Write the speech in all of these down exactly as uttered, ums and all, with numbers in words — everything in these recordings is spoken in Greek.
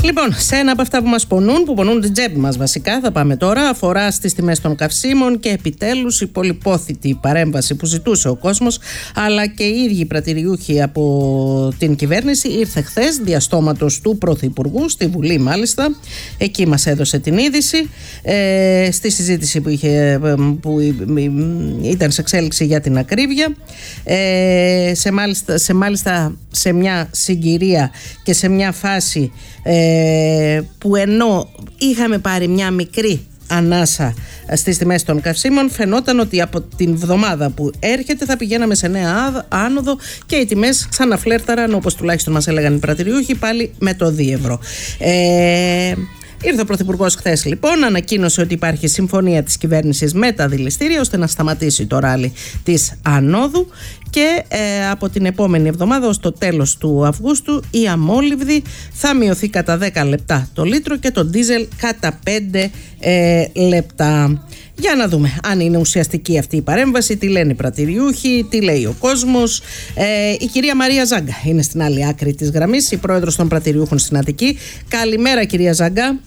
Λοιπόν, σε ένα από αυτά που μας πονούν, που πονούν την τσέπη μας βασικά, θα πάμε τώρα, αφορά στις τιμές των καυσίμων και επιτέλους η πολυπόθητη παρέμβαση που ζητούσε ο κόσμος, αλλά και οι ίδιοι πρατηριούχοι από την κυβέρνηση, ήρθε χθες διαστόματος του Πρωθυπουργού, στη Βουλή μάλιστα. Εκεί μας έδωσε την είδηση, ε, στη συζήτηση που, είχε, που ήταν σε εξέλιξη για την ακρίβεια, ε, σε, μάλιστα, σε μάλιστα σε μια συγκυρία και σε μια φάση ε, που ενώ είχαμε πάρει μια μικρή ανάσα στις τιμές των καυσίμων, φαινόταν ότι από την βδομάδα που έρχεται θα πηγαίναμε σε νέα άνοδο και οι τιμές ξαναφλέρταραν, όπως τουλάχιστον μας έλεγαν οι πρατηριούχοι, πάλι με το δύο ευρώ. Ε, Ήρθε ο Πρωθυπουργός χθες λοιπόν, ανακοίνωσε ότι υπάρχει συμφωνία της κυβέρνησης με τα δηληστήρια ώστε να σταματήσει το ράλι της ανόδου και ε, από την επόμενη εβδομάδα ως το τέλος του Αυγούστου η αμόλυβδη θα μειωθεί κατά δέκα λεπτά το λίτρο και το ντίζελ κατά πέντε ε, λεπτά. Για να δούμε αν είναι ουσιαστική αυτή η παρέμβαση, τι λένε οι πρατηριούχοι, τι λέει ο κόσμος. Ε, η κυρία Μαρία Ζάγκα είναι στην άλλη άκρη της γραμμής, η πρόεδρος των πρατηριούχων στην Αττική. Καλημέρα κυρία Ζάγκα.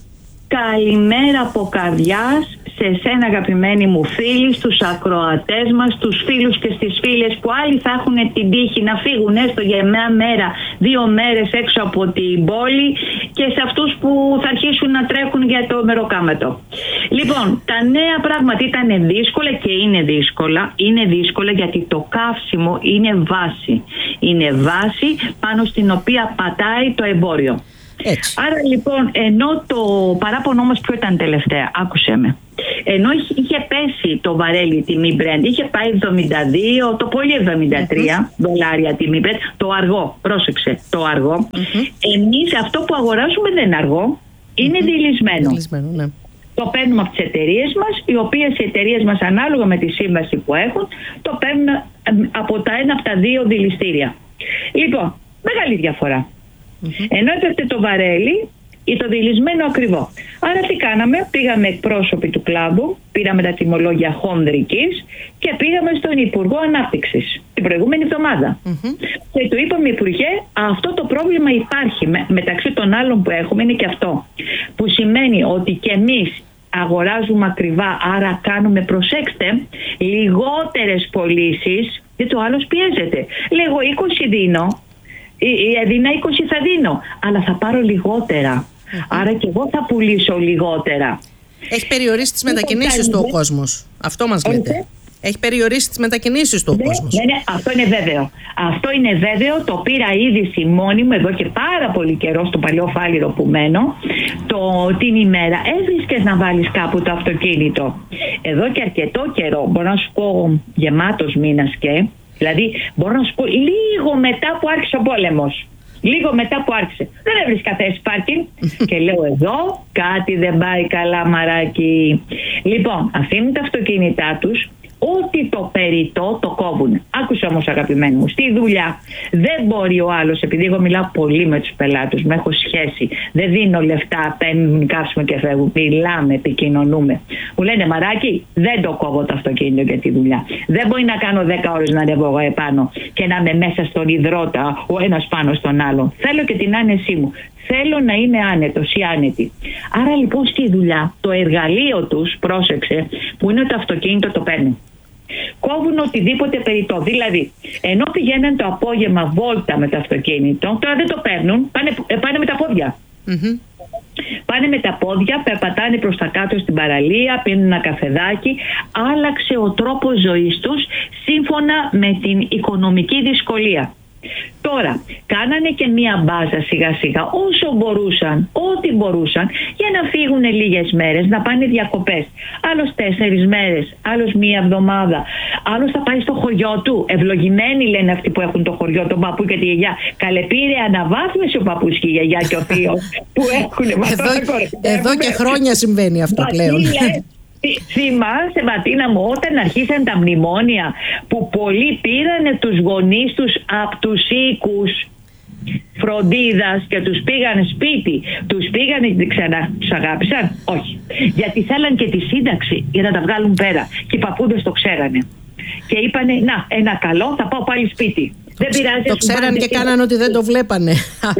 Καλημέρα από καρδιάς σε εσένα αγαπημένοι μου φίλοι, στους ακροατές μας, στους φίλους και στις φίλες που άλλοι θα έχουν την τύχη να φύγουν έστω για μια μέρα, δύο μέρες έξω από την πόλη και σε αυτούς που θα αρχίσουν να τρέχουν για το μεροκάματο. Λοιπόν, τα νέα πράγματα ήταν δύσκολα και είναι δύσκολα. Είναι δύσκολα γιατί το καύσιμο είναι βάση. Είναι βάση πάνω στην οποία πατάει το εμπόριο. Έτσι. Άρα λοιπόν, ενώ το παράπονο μας ποιο ήταν τελευταία, άκουσέ με. Ενώ είχε πέσει το βαρέλι τιμή Brent, είχε πάει εβδομήντα δύο, το πολύ εβδομήντα τρία mm-hmm. δολάρια τιμή Brent, το αργό, πρόσεξε, το αργό. Mm-hmm. Εμείς αυτό που αγοράζουμε δεν είναι αργό, είναι mm-hmm. δειλισμένο. δειλισμένο ναι. Το παίρνουμε από τις εταιρείες μας, οι οποίες οι εταιρείες μας ανάλογα με τη σύμβαση που έχουν, το παίρνουν από τα ένα από τα δύο δηληστήρια. Λοιπόν, μεγάλη διαφορά. Mm-hmm. Ενώ έπεφτε το βαρέλι ή το δειλισμένο ακριβό. Άρα τι κάναμε, πήγαμε εκπρόσωποι του κλάμπου, πήραμε τα τιμολόγια χονδρικής και πήγαμε στον Υπουργό Ανάπτυξης την προηγούμενη εβδομάδα. Mm-hmm. Και του είπαμε, Υπουργέ, αυτό το πρόβλημα υπάρχει. Με, μεταξύ των άλλων που έχουμε είναι και αυτό. Που σημαίνει ότι και εμείς αγοράζουμε ακριβά, άρα κάνουμε, προσέξτε, λιγότερες πωλήσεις, γιατί το άλλος πιέζεται. Λέγω είκοσι δίνω. Έδινα είκοσι θα δίνω, αλλά θα πάρω λιγότερα. Mm-hmm. Άρα και εγώ θα πουλήσω λιγότερα. Έχει περιορίσει τις μετακινήσεις του ο κόσμος. Αυτό μας λέτε. Okay. Έχει περιορίσει τις μετακινήσεις του ο κόσμος. Ναι, ναι, αυτό είναι βέβαιο. Αυτό είναι βέβαιο. Το πήρα είδηση μόνη μου εδώ και πάρα πολύ καιρό στο παλιό Φάληρο που μένω. Το, την ημέρα έβρισκες να βάλεις κάπου το αυτοκίνητο. Εδώ και αρκετό καιρό, μπορώ να σου πω γεμάτος μήνας και. Δηλαδή, μπορώ να σου πω λίγο μετά που άρχισε ο πόλεμος. Λίγο μετά που άρχισε. Δεν έβρισκα θέση πάρκινγκ. Και λέω εδώ κάτι δεν πάει καλά, μαράκι. Λοιπόν, αφήνουν τα αυτοκίνητά τους. Ό,τι το περιττό το κόβουν. Άκουσε όμως αγαπημένοι μου, στη δουλειά δεν μπορεί ο άλλος, επειδή εγώ μιλάω πολύ με τους πελάτες μου, έχω σχέση, δεν δίνω λεφτά, παίρνουν κάψιμο και φεύγουν, μιλάμε, επικοινωνούμε. Μου λένε, μαράκι, δεν το κόβω το αυτοκίνητο για τη δουλειά. Δεν μπορεί να κάνω δέκα ώρες να ανέβω εγώ επάνω και να είμαι μέσα στον υδρότα ο ένας πάνω στον άλλον. Θέλω και την άνεσή μου. Θέλω να είμαι άνετος ή άνετη. Άρα λοιπόν στη δουλειά το εργαλείο τους, πρόσεξε, που είναι το αυτοκίνητο, το παίρνουν. Κόβουν οτιδήποτε περιττό. Δηλαδή, ενώ πηγαίνουν το απόγευμα βόλτα με το αυτοκίνητο, τώρα δεν το παίρνουν, πάνε, πάνε με τα πόδια. Mm-hmm. Πάνε με τα πόδια, περπατάνε προς τα κάτω στην παραλία, πίνουν ένα καφεδάκι. Άλλαξε ο τρόπος ζωής τους σύμφωνα με την οικονομική δυσκολία. Τώρα, κάνανε και μία μπάζα σιγά σιγά όσο μπορούσαν, ό,τι μπορούσαν, για να φύγουν λίγες μέρες, να πάνε διακοπές. Άλλος τέσσερις μέρες, άλλος μία εβδομάδα, άλλος θα πάει στο χωριό του. Ευλογημένοι λένε αυτοί που έχουν το χωριό, τον παππού και τη γιαγιά. Καλέ, πήρε αναβάθμιση ο παππούς και η γιαγιά και ο θείος που έχουν. Εδώ, εδώ και χρόνια συμβαίνει αυτό πλέον. Θυμάσαι, Ματίνα μου, όταν αρχίσαν τα μνημόνια που πολλοί πήρανε τους γονείς τους από τους οίκους φροντίδας και τους πήγαν σπίτι, τους πήγαν και ξανά τους αγάπησαν? Όχι. Γιατί θέλαν και τη σύνταξη για να τα βγάλουν πέρα. Και οι παππούδες το ξέρανε. Και είπανε, να, ένα καλό, θα πάω πάλι σπίτι. Δεν πειράζει. Το ξέραν και κάναν ότι δεν το βλέπανε.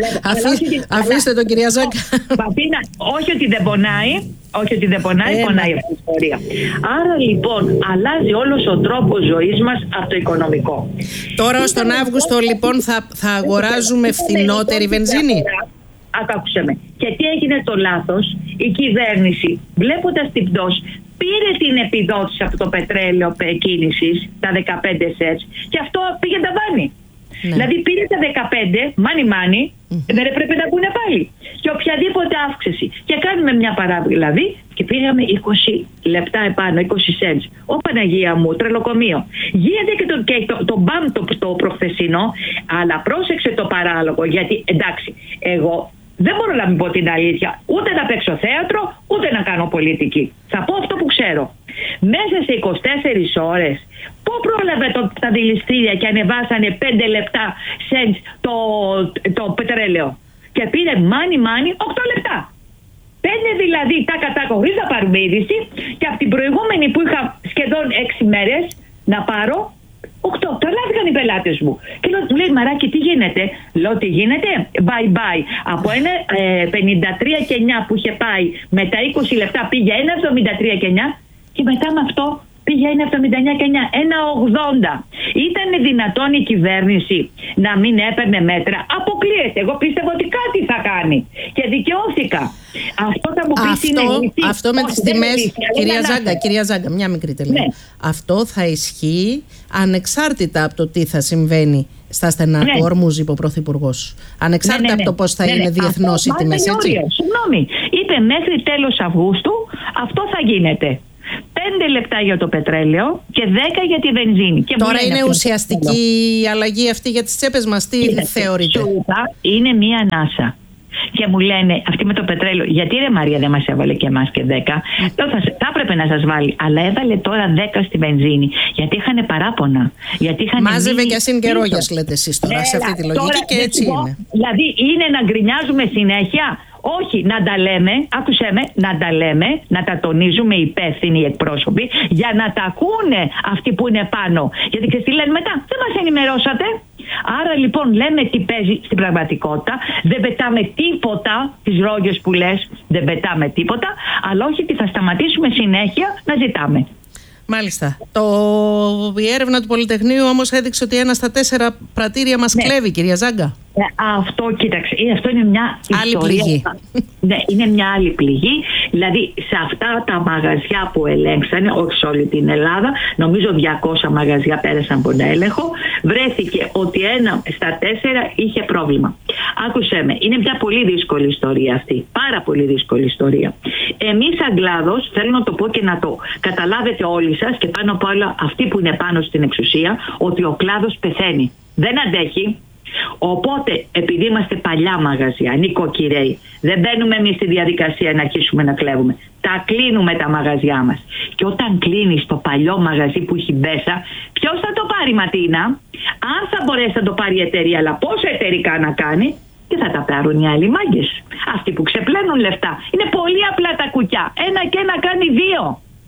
Αφήστε το, κυρία Ζάγκα. Παπίνα, όχι ότι δεν πονάει. Όχι ότι δεν πονάει, ε, πονάει αυτή η ιστορία. Άρα λοιπόν αλλάζει όλος ο τρόπος ζωής μας από το οικονομικό. Τώρα ως τον Αύγουστο λοιπόν θα, θα αγοράζουμε φθηνότερη βενζίνη. Άκουσε με. Και τι έγινε το λάθος? Η κυβέρνηση, βλέποντας την πτώση, πήρε την επιδότηση από το πετρέλαιο κίνησης, τα δεκαπέντε σεντ, και αυτό πήγε τα βάνη. Ναι. Δηλαδή πήρε τα δεκαπέντε, μάνι μάνι, mm-hmm. δεν έπρεπε να πούνε πάλι. Και οποιαδήποτε αύξηση. Και κάνουμε μια παράδειγμα δηλαδή και πήγαμε είκοσι λεπτά επάνω, είκοσι σεντ. Ω Παναγία μου, τρελοκομείο. Γίνεται και το, και το, το μπαμ το, το προχθεσινό, αλλά πρόσεξε το παράλογο, γιατί εντάξει, εγώ δεν μπορώ να μην πω την αλήθεια, ούτε να παίξω θέατρο, ούτε να κάνω πολιτική. Θα πω αυτό που ξέρω. Μέσα σε είκοσι τέσσερις ώρες, πού πρόλαβε το, τα δηληστήρια και ανεβάσανε πέντε λεπτά σεντ το, το πετρέλαιο. Και πήρε μάνι μάνι οκτώ λεπτά. Πέντε δηλαδή τάκα τάκα χωρίς να πάρουμε είδηση, και από την προηγούμενη που είχα σχεδόν έξι μέρες να πάρω, οκτώ. Τρελάθηκαν οι πελάτες μου. Και λέω, μου λέει, Μαράκι, τι γίνεται? Λέω, τι γίνεται? Bye bye. Από ένα ε, πενήντα τρία και εννιά που είχε πάει με τα είκοσι λεπτά πήγε ένα εβδομήντα τρία και εννιά, και μετά με αυτό πήγε ένα εβδομήντα εννιά και εννιά, ένα ογδόντα. Ήταν δυνατόν η κυβέρνηση να μην έπαιρνε μέτρα? Αποκλείεται. Εγώ πίστευα ότι κάτι θα κάνει και δικαιώθηκα. Αυτό θα μου πει είναι λύση. Αυτό με τις τιμές, κυρία Ζάγκα, κυρία Ζάγκα, μια μικρή τελεία. Ναι. Αυτό θα ισχύει ανεξάρτητα από το τι θα συμβαίνει στα στενά ναι. του Ορμούζ, είπε ο Πρωθυπουργός. Ανεξάρτητα ναι, ναι, ναι. από το πώς θα ναι, είναι ναι. διεθνώς οι τιμές, έτσι. Συγγνώμη, είπε μέχρι τέλος Αυγούστου αυτό θα γίνεται. Πέντε λεπτά για το πετρέλαιο και δέκα για τη βενζίνη. Και τώρα είναι ουσιαστική η αλλαγή αυτή για τις τσέπες μας? Τι είναι, θεωρείτε? Είναι μία ανάσα. Και μου λένε αυτοί με το πετρέλαιο, γιατί ρε Μαρία δεν μας έβαλε και εμάς και δέκα? Mm. θα, θα έπρεπε να σας βάλει, αλλά έβαλε τώρα δέκα στη βενζίνη. Γιατί είχαν παράπονα. Γιατί είχαν μάζευε μείνει... και ασυγκερόγιας, λέτε εσείς τώρα, Έλα, σε αυτή τη λογική, τώρα, και έτσι είναι. είναι. Δηλαδή είναι να γκρινιάζουμε συνέχεια? Όχι, να τα λέμε, άκουσέ με, να τα λέμε, να τα τονίζουμε οι υπεύθυνοι εκπρόσωποι, για να τα ακούνε αυτοί που είναι πάνω. Γιατί και τι λένε μετά, δεν μας ενημερώσατε. Άρα λοιπόν λέμε τι παίζει στην πραγματικότητα, δεν πετάμε τίποτα, τις ρόγες που λες, δεν πετάμε τίποτα, αλλά όχι ότι θα σταματήσουμε συνέχεια να ζητάμε. Μάλιστα. Το... Η έρευνα του Πολυτεχνείου όμως έδειξε ότι ένα στα τέσσερα πρατήρια μας ναι. κλέβει, κυρία Ζάγκα. Ε, αυτό, κοίταξε, αυτό είναι μια άλλη ιστορία. Πληγή. Ναι, είναι μια άλλη πληγή. Δηλαδή, σε αυτά τα μαγαζιά που ελέγξανε, όχι σε όλη την Ελλάδα, νομίζω διακόσια μαγαζιά πέρασαν από τον έλεγχο, βρέθηκε ότι ένα στα τέσσερα είχε πρόβλημα. Άκουσέ με, είναι μια πολύ δύσκολη ιστορία αυτή. Πάρα πολύ δύσκολη ιστορία. Εμείς σαν κλάδος, θέλω να το πω και να το καταλάβετε όλοι σας, και πάνω απ' όλα αυτοί που είναι πάνω στην εξουσία, ότι ο κλάδος πεθαίνει. Δεν αντέχει. Οπότε, επειδή είμαστε παλιά μαγαζιά, νοικοκυρέοι, δεν μπαίνουμε εμείς στη διαδικασία να αρχίσουμε να κλέβουμε. Τα κλείνουμε τα μαγαζιά μας. Και όταν κλείνεις το παλιό μαγαζί που έχει μέσα, ποιος θα το πάρει, Ματίνα? Αν θα μπορέσει να το πάρει η εταιρεία, αλλά πόσα εταιρικά να κάνει, και θα τα πάρουν οι άλλοι μάγκες. Αυτοί που ξεπλένουν λεφτά. Είναι πολύ απλά τα κουκιά. Ένα και ένα κάνει δύο.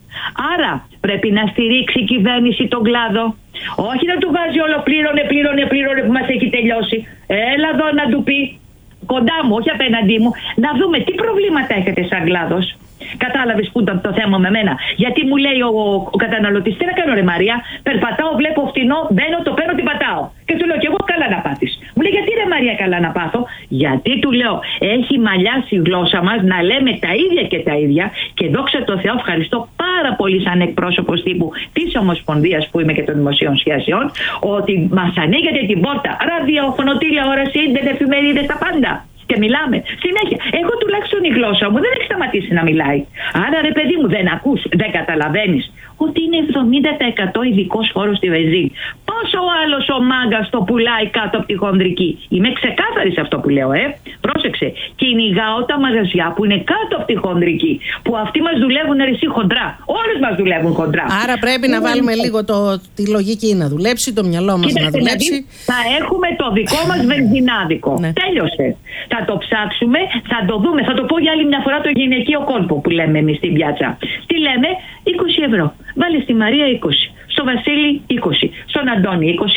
Άρα πρέπει να στηρίξει η κυβέρνηση τον κλάδο. Όχι να του βάζει όλο πλήρωνε, πλήρωνε, πλήρωνε που μας έχει τελειώσει. Έλα εδώ να του πει, κοντά μου, όχι απέναντί μου, να δούμε τι προβλήματα έχετε σαν κλάδος. Κατάλαβες που ήταν το θέμα με μένα? Γιατί μου λέει ο, ο καταναλωτής, τι να κάνω ρε Μαρία, περπατάω, βλέπω φθηνό, μπαίνω, το παίρνω, την πατάω. Και του λέω και εγώ καλά να πάθεις. Μου λέει γιατί ρε Μαρία καλά να πάθω? Γιατί του λέω έχει μαλλιάσει η γλώσσα μας να λέμε τα ίδια και τα ίδια, και δόξα τω Θεώ, ευχαριστώ πάρα πολύ σαν εκπρόσωπος τύπου της Ομοσπονδίας που είμαι και των Δημοσίων Σχέσεων, ότι μας ανοίγεται την πόρτα ραδιόφωνο, τηλεόραση, ίντερνετ, εφημερίδες, τα πάντα. Και μιλάμε συνέχεια. Εγώ τουλάχιστον η γλώσσα μου δεν έχει σταματήσει να μιλάει. Άρα ρε παιδί μου, δεν ακούς, δεν καταλαβαίνεις ότι είναι εβδομήντα τοις εκατό ειδικός φόρος στη βενζίνη. Πόσο ο άλλος ο μάγκας το πουλάει κάτω από τη χονδρική? Είμαι ξεκάθαρη σε αυτό που λέω, ε. Πρόσεξε. Κυνηγάω τα μαγαζιά που είναι κάτω από τη χονδρική. Που αυτοί μας δουλεύουν αρισί χοντρά. Όλες μας δουλεύουν χοντρά. Άρα πρέπει να βάλουμε λίγο το, τη λογική να δουλέψει, το μυαλό μας να δουλέψει. Θα έχουμε το δικό μας βενζινάδικο. Ναι. Τέλειωσε. Θα το ψάξουμε, θα το δούμε. Θα το πω για άλλη μια φορά το γυναικείο κόλπο που λέμε εμείς στην πιάτσα. Τι λέμε? είκοσι ευρώ. Βάλε στη Μαρία είκοσι. Στο Βασίλη είκοσι. Στον Αντώνη είκοσι.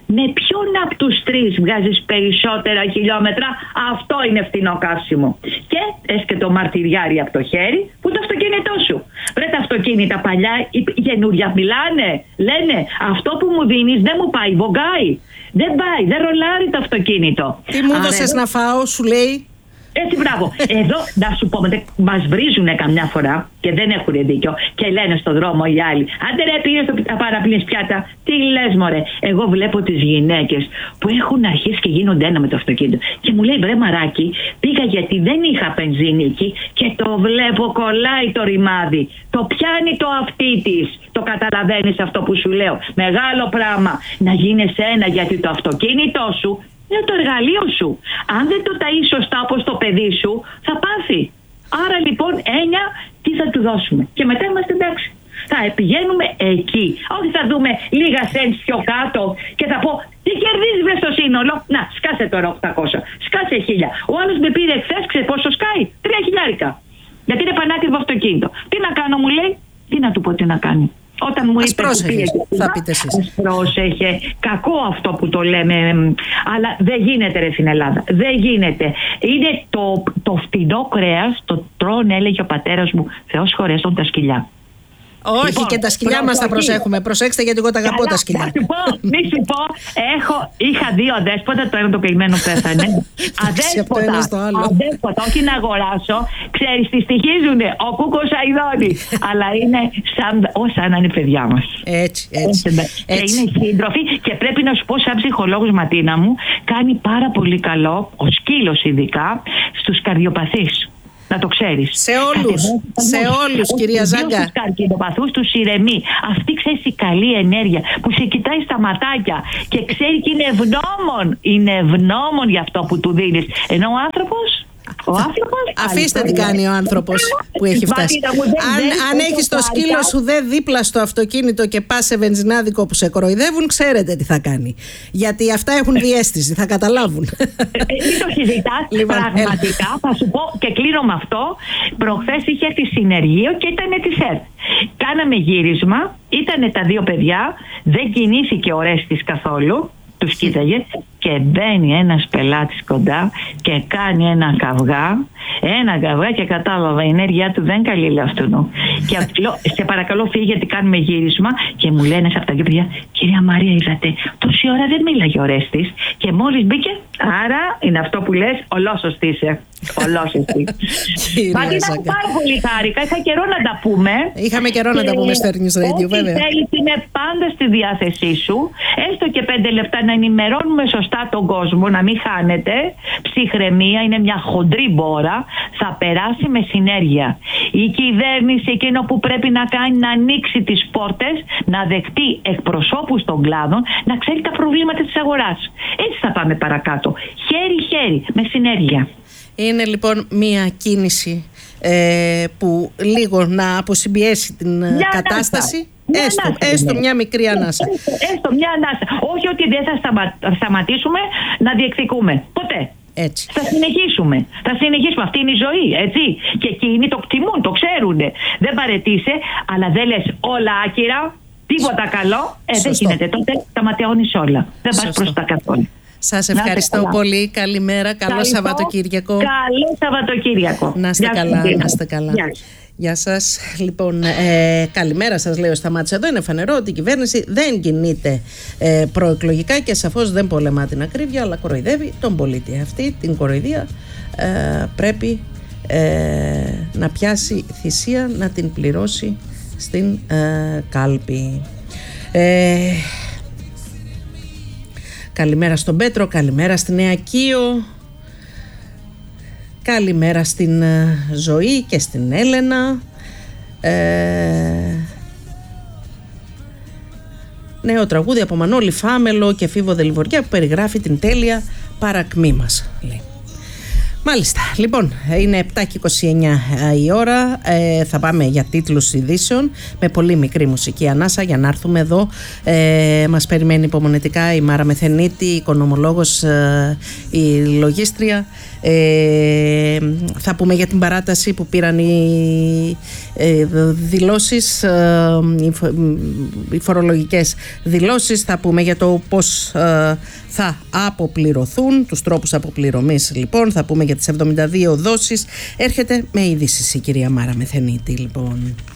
με ποιον από τους τρεις βγάζεις περισσότερα χιλιόμετρα, αυτό είναι φθηνό καύσιμο. Και έσκε το μαρτυριάρι από το χέρι που το αυτοκίνητό σου. Βρε, τα αυτοκίνητα παλιά, οι καινούρια μιλάνε, λένε αυτό που μου δίνεις δεν μου πάει, βογκάει. Δεν πάει, δεν ρολάρει το αυτοκίνητο. Τι μου έδωσες να φάω, σου λέει. Έτσι, μπράβο. Εδώ, να σου πω, μας βρίζουν καμιά φορά και δεν έχουν δίκιο και λένε στον δρόμο οι άλλοι, άντε ρε, πήγες στο παραπλύνεις πιάτα. Τι λες, μωρέ. Εγώ βλέπω τις γυναίκες που έχουν αρχίσει και γίνονται ένα με το αυτοκίνητο. Και μου λέει, βρε μαράκι, πήγα γιατί δεν είχα μπενζίνη εκεί και το βλέπω κολλάει το ρημάδι. Το πιάνει το αυτί της. Το καταλαβαίνεις αυτό που σου λέω. Μεγάλο πράγμα. Να γίνεσαι ένα, γιατί το αυτοκίνητό σου είναι το εργαλείο σου. Αν δεν το ταΐσεις σωστά όπως το παιδί σου, θα πάθει. Άρα λοιπόν, έννοια, τι θα του δώσουμε. Και μετά είμαστε εντάξει. Θα πηγαίνουμε εκεί. Όχι θα δούμε λίγα σέντς πιο κάτω και θα πω, τι κερδίζεις βρε στο σύνολο. Να, σκάσε τώρα οκτακόσια. Σκάσε χίλια. Ο άλλος με πήρε εχθές, ξέρεις πόσο σκάει. Τρία χιλιάρικα. Γιατί είναι πανάκριβο αυτοκίνητο. Τι να κάνω, μου λέει. Τι να του πω, τι να κάνει. Όταν μου είπε, θα πείτε εσείς. Πρόσεχε, κακό αυτό που το λέμε, αλλά δεν γίνεται ρε στην Ελλάδα, δεν γίνεται. Είναι το, το φτηνό κρέας, το τρώνε, έλεγε ο πατέρας μου, Θεός χωρέσον τα σκυλιά. Όχι, λοιπόν, και τα σκυλιά μας θα προσέχουμε. Προσέξτε, γιατί εγώ τα αγαπώ. Καλά, τα σκυλιά. Θα σου πω, μη σου πω, έχω, είχα δύο αδέσποτα, το ένα το καημένο πέθανε. Αδέσποτα, αδέσποτα, όχι να αγοράσω. Ξέρεις, τι στοιχίζουνε, ο Κούκος Αηδόνη. Αλλά είναι σαν, όσα να είναι παιδιά μας. Έτσι, έτσι. Και έτσι. Είναι σύντροφοι και πρέπει να σου πω, σαν ψυχολόγος, Ματίνα μου, κάνει πάρα πολύ καλό, ο σκύλος ειδικά, στους καρδιοπαθείς. Να το ξέρεις. Σε όλους, σε όλους, κυρία Ζάγκα. Στους καρκινοπαθούς, τους ηρεμεί. Αυτή, ξέρεις, η καλή ενέργεια που σε κοιτάει στα ματάκια και ξέρει και είναι ευγνώμων. Είναι ευγνώμων για αυτό που του δίνεις. Ενώ ο άνθρωπος... Ο άνθρωπος, αφήστε τι κάνει ο άνθρωπος που έχει φτάσει. Αν, αν έχεις το σκύλο σου δε δίπλα στο αυτοκίνητο και πας σε βενζινάδικο που σε κοροϊδεύουν, ξέρετε τι θα κάνει. Γιατί αυτά έχουν διαίσθηση, θα καταλάβουν. Μην το συζητάς, πραγματικά. Θα σου πω και κλείνω με αυτό. Προχθές είχε έρθει συνεργείο και ήταν της ΕΡΤ. Κάναμε γύρισμα, ήταν τα δύο παιδιά, δεν κινήθηκε ο Ρέστης καθόλου. Τους κοίταγε και μπαίνει ένας πελάτης κοντά και κάνει ένα καυγά, ένα καυγά και κατάλαβα η ενέργειά του δεν καλή λέει αυτού. Και λέω, σε παρακαλώ φύγε γιατί κάνουμε γύρισμα και μου λένε σε αυτά και παιδιά, κυρία Μαρία είδατε, τόση ώρα δεν μίλαγε ο Ρέστης και μόλις μπήκε, άρα είναι αυτό που λες, ολόσωστη είσαι. Ολόσωστη. Μαντίνα, πάρα πολύ χάρηκα, είχα καιρό να τα πούμε. Είχαμε καιρό να τα πούμε στο News Radio, βέβαια. Ό,τι θέλεις είναι πάντα στη διάθεσή σου, έστω και πέντε λεπτά να ενημερώνουμε σωστά τον κόσμο, να μην χάνετε. Ψυχραιμία, είναι μια χοντρή μπόρα, θα περάσει με συνέργεια. Η κυβέρνηση εκείνο που πρέπει να κάνει να ανοίξει τις πόρτες, να δεχτεί εκπροσώπους των κλάδων, να ξέρει τα προβλήματα της αγοράς. Έτσι θα πάμε παρακάτω. Χέρι-χέρι, με συνέργεια. Είναι λοιπόν μια κίνηση ε, που λίγο να αποσυμπιέσει την μια κατάσταση. Μια έστω, ανάσα, έστω μια μικρή ανάσα. Έστω, έστω μια ανάσα. Όχι ότι δεν θα σταμα, σταματήσουμε να διεκδικούμε. Ποτέ. Έτσι. Θα συνεχίσουμε. Θα συνεχίσουμε. Αυτή είναι η ζωή, έτσι. Και εκείνοι το κτιμούν, το ξέρουν. Δεν παρετήσε, αλλά δεν λες όλα άκυρα, τίποτα καλό. Ε, δεν γίνεται. Τότε τα ματαιώνεις όλα. Δεν πας προς τα καθόλου. Σας ευχαριστώ πολύ. Καλημέρα. Καλό Σαββατοκύριακο. Καλό Σαββατοκύριακο. Να είστε καλά. Να είστε καλά. Γεια. Γεια σας. Λοιπόν, ε, καλημέρα σας λέω. Σταμάτησα εδώ. Είναι φανερό ότι η κυβέρνηση δεν κινείται ε, προεκλογικά και σαφώς δεν πολεμά την ακρίβεια, αλλά κοροϊδεύει τον πολίτη. Αυτή την κοροϊδία ε, πρέπει ε, να πιάσει θυσία, να την πληρώσει στην ε, κάλπη. Ε, Καλημέρα στον Πέτρο, καλημέρα στη Νέα Κίο, καλημέρα στην Ζωή και στην Έλενα. Ε, νέο τραγούδι από Μανώλη Φάμελο και Φίβο Δελιβοριά που περιγράφει την τέλεια παρακμή μας, λέει. Μάλιστα, λοιπόν, είναι επτά και είκοσι εννιά η ώρα, ε, θα πάμε για τίτλους ειδήσεων με πολύ μικρή μουσική ανάσα για να έρθουμε εδώ. Ε, μας περιμένει υπομονετικά η Μάρα Μεθενίτη, η οικονομολόγος, ε, η λογίστρια. Ε, θα πούμε για την παράταση που πήραν οι, ε, δηλώσεις, ε, οι φορολογικές δηλώσεις. Θα πούμε για το πώς ε, θα αποπληρωθούν, τους τρόπους αποπληρωμής λοιπόν. Θα πούμε για τις εβδομήντα δύο δόσεις. Έρχεται με είδηση η κυρία Μάρα Μεθενίτη λοιπόν.